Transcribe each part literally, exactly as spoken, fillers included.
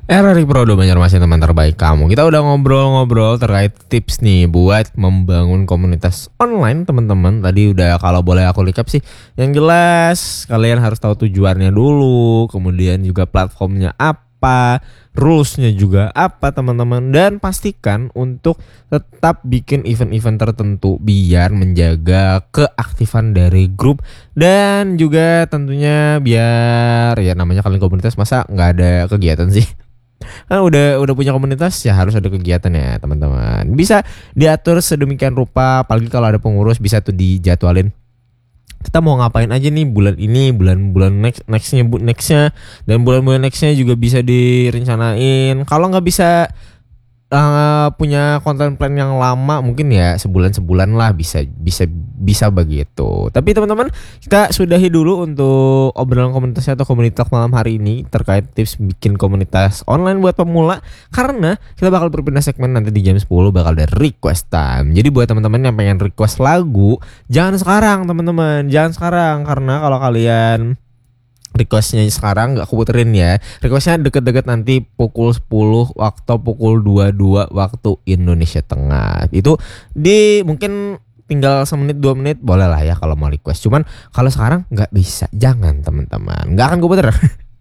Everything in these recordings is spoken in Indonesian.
Era Prodo Banjarmasin, teman terbaik kamu. Kita udah ngobrol-ngobrol terkait tips nih buat membangun komunitas online, teman-teman. Tadi udah, kalau boleh aku recap sih, yang jelas kalian harus tahu tujuannya dulu, kemudian juga platformnya apa, rulesnya juga apa, teman-teman. Dan pastikan untuk tetap bikin event-event tertentu biar menjaga keaktifan dari grup. Dan juga tentunya biar ya namanya kalian komunitas, masa nggak ada kegiatan sih. Kan udah udah punya komunitas ya harus ada kegiatan ya, teman-teman. Bisa diatur sedemikian rupa, apalagi kalau ada pengurus bisa tuh dijadwalin. Kita mau ngapain aja nih bulan ini, bulan-bulan next nextnya bu nextnya dan bulan-bulan nextnya juga bisa direncanain. Kalau nggak bisa uh, punya konten plan yang lama, mungkin ya sebulan-sebulan lah bisa bisa bisa begitu. Tapi teman-teman, kita sudahi dulu untuk obrolan komunitasnya atau komunitas malam hari ini terkait tips bikin komunitas online buat pemula, karena kita bakal berpindah segmen nanti di jam sepuluh, bakal ada request time. Jadi buat teman-teman yang pengen request lagu, jangan sekarang teman-teman, jangan sekarang, karena kalau kalian requestnya sekarang gak aku puterin ya. Requestnya deket-deket nanti pukul sepuluh waktu pukul dua puluh dua waktu Indonesia Tengah. Itu di mungkin tinggal semenit dua menit boleh lah ya kalau mau request. Cuman kalau sekarang gak bisa, jangan teman-teman, gak akan gue puter.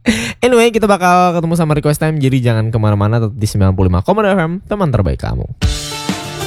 Anyway, kita bakal ketemu sama request time. Jadi jangan kemana-mana, tetap di sembilan puluh lima koma dua F M, teman terbaik kamu.